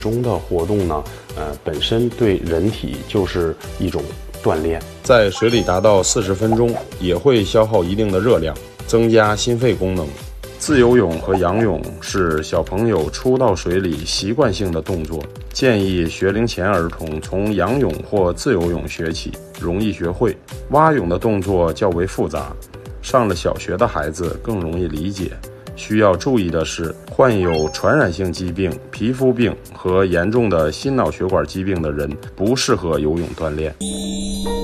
中的活动呢，本身对人体就是一种锻炼。 在水里达到40分钟，也会消耗一定的热量，增加心肺功能。自由泳和仰泳是小朋友初到水里习惯性的动作，建议学龄前儿童从仰泳或自由泳学起，容易学会。蛙泳的动作较为复杂，上了小学的孩子更容易理解。需要注意的是，患有传染性疾病、皮肤病和严重的心脑血管疾病的人不适合游泳锻炼。